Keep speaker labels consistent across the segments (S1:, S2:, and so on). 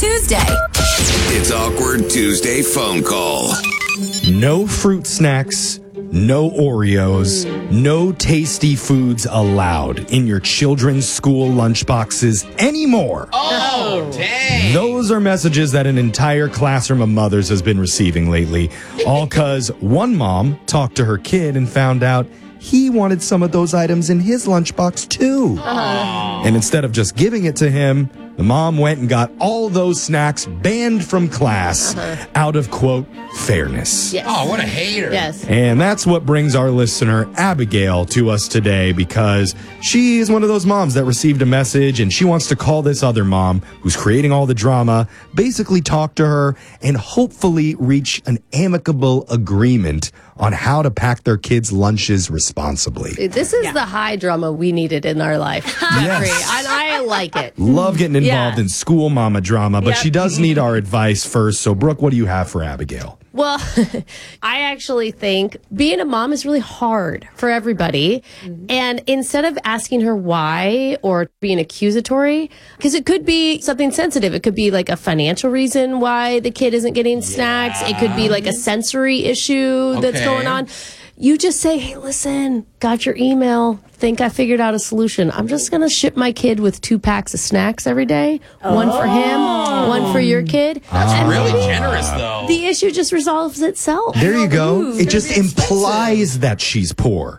S1: Tuesday.
S2: It's Awkward Tuesday phone call.
S3: No fruit snacks, no Oreos, no tasty foods allowed in your children's school lunchboxes anymore.
S4: Oh, dang.
S3: Those are messages that an entire classroom of mothers has been receiving lately. All because one mom talked to her kid and found out he wanted some of those items in his lunchbox too. And instead of just giving it to him, the mom went and got all those snacks banned from class out of, quote, fairness.
S4: Yes. Oh, what a hater.
S5: Yes.
S3: And that's what brings our listener, Abigail, to us today because she is one of those moms that received a message and she wants to call this other mom who's creating all the drama, basically talk to her and hopefully reach an amicable agreement on how to pack their kids' lunches responsibly.
S5: This is the high drama we needed in our life. Jeffrey. And I like it.
S3: Love getting involved in school mama drama, but she does need our advice first. So, Brooke, what do you have for Abigail?
S5: Well, I actually think being a mom is really hard for everybody. And instead of asking her why or being accusatory, because it could be something sensitive. It could be like a financial reason why the kid isn't getting snacks. It could be like a sensory issue that's going on. You just say, hey, listen, got your email. Think I figured out a solution. I'm just going to ship my kid with 2 packs of snacks every day. One for him, one for your kid.
S4: That's really generous, though.
S5: The issue just resolves itself.
S3: There you go. It just implies that she's poor.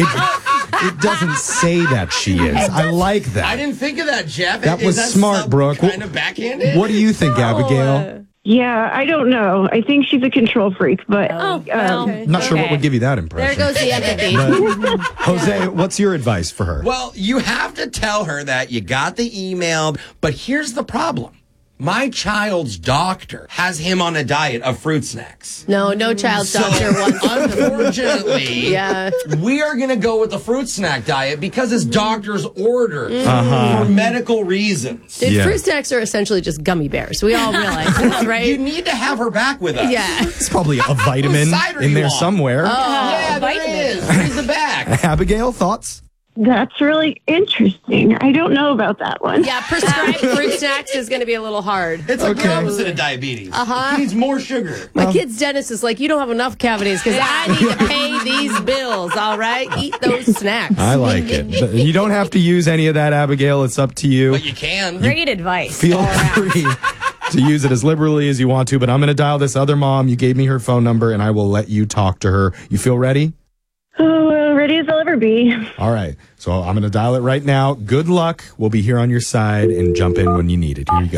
S3: It doesn't say that she is. I like that.
S4: I didn't think of that, Jeff.
S3: That was smart, Brooke.
S4: Kind of backhanded?
S3: What do you think, Abigail?
S6: Yeah, I don't know. I think she's a control freak, but
S3: Not sure what would give you that impression.
S5: There goes the empathy.
S3: But, Jose, what's your advice for her?
S4: Well, you have to tell her that you got the email, but here's the problem. My child's doctor has him on a diet of fruit snacks.
S5: No child's doctor wants
S4: Unfortunately,
S5: Yeah.
S4: we are going to go with the fruit snack diet because his doctor's orders for medical reasons.
S5: Dude, fruit snacks are essentially just gummy bears. We all realize this, right?
S4: You need to have her back with us.
S5: Yeah.
S3: It's probably a vitamin
S4: cider
S3: in
S4: you
S3: there
S4: want?
S3: somewhere.
S4: Yeah, there is. Raise the back.
S3: Abigail, thoughts?
S6: that's really interesting. I don't know about that one.
S5: Yeah, prescribed fruit snacks is going to be a little hard.
S4: It's like the opposite of diabetes. He needs more sugar.
S5: My kid's dentist is like, you don't have enough cavities because I need to pay these bills, all right? Eat those snacks.
S3: I like it. But you don't have to use any of that, Abigail. It's up to you.
S4: But you can.
S5: Great advice.
S3: Feel free to use it as liberally as you want to, but I'm going to dial this other mom. You gave me her phone number, and I will let you talk to her. You feel ready?
S6: Oh, ready as I'll ever be.
S3: All right. So I'm going to dial it right now. Good luck. We'll be here on your side and jump in when you need it. Here you go.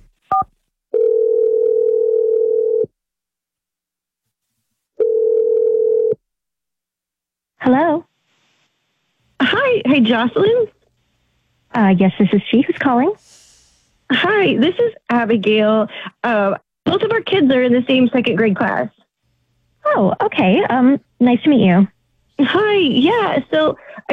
S7: Hello.
S6: Hi. Hey, Jocelyn.
S7: Yes, this is she. Who's calling?
S6: Hi, this is Abigail. Both of our kids are in the same second grade class.
S7: Oh, okay. Nice to meet you.
S6: Hi. Yeah. So